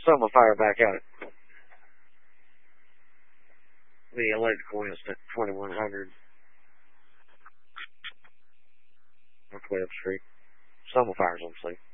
Some will fire back at it. The electrical is at 2100 North Webb Street. Some will fires on the sea.